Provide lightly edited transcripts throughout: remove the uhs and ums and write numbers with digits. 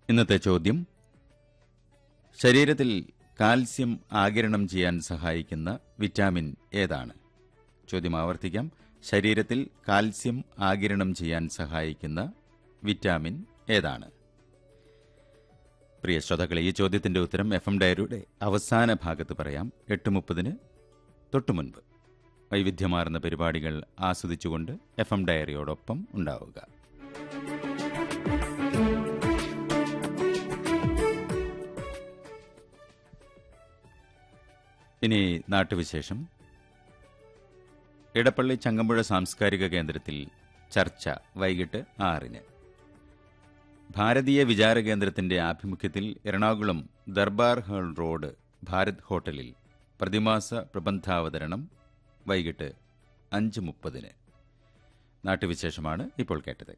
ഇന്നത്തെ ചോദ്യം: ശരീരത്തിൽ കാൽസ്യം ആഗിരണം ചെയ്യാൻ സഹായിക്കുന്ന വിറ്റാമിൻ ഏതാണ്? ചോദ്യം ആവർത്തിക്കാം. ശരീരത്തിൽ കാൽസ്യം ആഗിരണം ചെയ്യാൻ സഹായിക്കുന്ന വിറ്റാമിൻ ഏതാണ്? പ്രിയ ശ്രോതാക്കളെ, ഈ ചോദ്യത്തിന്റെ ഉത്തരം FM ഡയറിയുടെ അവസാന ഭാഗത്ത് പറയാം. 8:30 തൊട്ടുമുൻപ്. വൈവിധ്യമാർന്ന പരിപാടികൾ ആസ്വദിച്ചുകൊണ്ട് FM ഡയറിയോടൊപ്പം ഉണ്ടാവുക. ഇനി നാട്ടുവിശേഷം. ഇടപ്പള്ളി ചങ്ങമ്പുഴ സാംസ്കാരിക കേന്ദ്രത്തിൽ ചർച്ച വൈകിട്ട് 6-ന്. ഭാരതീയ വിചാരകേന്ദ്രത്തിന്റെ ആഭിമുഖ്യത്തിൽ എറണാകുളം ദർബാർ ഹാൾ റോഡ് ഭാരത് ഹോട്ടലിൽ പ്രതിമാസ പ്രബന്ധാവതരണം വൈകിട്ട് 5:30-ന്. നാട്ടുവിശേഷമാണ് ഇപ്പോൾ കേട്ടത്.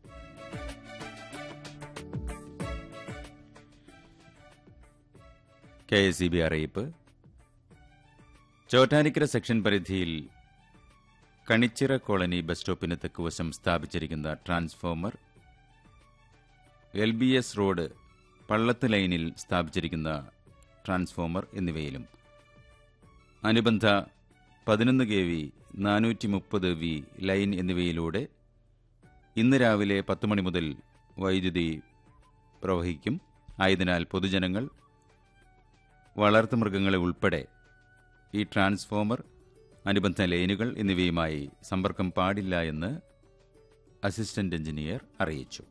KSEB അറിയിപ്പ്. ചോറ്റാനിക്കര സെക്ഷൻ പരിധിയിൽ കണിച്ചിറ കോളനി ബസ് സ്റ്റോപ്പിന് തെക്കുവശം സ്ഥാപിച്ചിരിക്കുന്ന ട്രാൻസ്ഫോമർ, LBS റോഡ് പള്ളത്ത് ലൈനിൽ സ്ഥാപിച്ചിരിക്കുന്ന ട്രാൻസ്ഫോമർ എന്നിവയിലും അനുബന്ധ 11 kV 430 V ലൈൻ എന്നിവയിലൂടെ ഇന്ന് രാവിലെ 10 മണി മുതൽ വൈദ്യുതി പ്രവഹിക്കും. ആയതിനാൽ പൊതുജനങ്ങൾ, വളർത്തുമൃഗങ്ങളെ ഉൾപ്പെടെ ഈ ട്രാൻസ്ഫോമർ, അനുബന്ധ ലൈനുകൾ എന്നിവയുമായി സമ്പർക്കം പാടില്ല എന്ന് അസിസ്റ്റന്റ് എഞ്ചിനീയർ അറിയിച്ചു.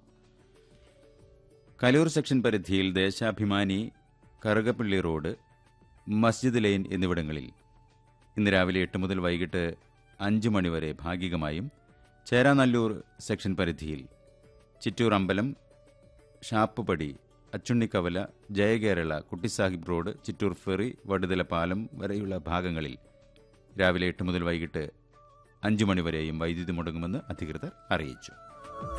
കലൂർ സെക്ഷൻ പരിധിയിൽ ദേശാഭിമാനി, കറുകപ്പള്ളി റോഡ്, മസ്ജിദ് ലൈൻ എന്നിവിടങ്ങളിൽ ഇന്ന് രാവിലെ 8 മുതൽ വൈകിട്ട് 5 മണിവരെ ഭാഗികമായും, ചേരാനല്ലൂർ സെക്ഷൻ പരിധിയിൽ ചിറ്റൂർ അമ്പലം, ഷാപ്പുപടി, അച്ചുണ്ണിക്കവല, ജയകേരള, കുട്ടിസാഹിബ് റോഡ്, ചിറ്റൂർ ഫെറി, വടുതല പാലം വരെയുള്ള ഭാഗങ്ങളിൽ രാവിലെ 8 മുതൽ വൈകിട്ട് 5 മണിവരെയും വൈദ്യുതി മുടങ്ങുമെന്ന് അധികൃതർ അറിയിച്ചു.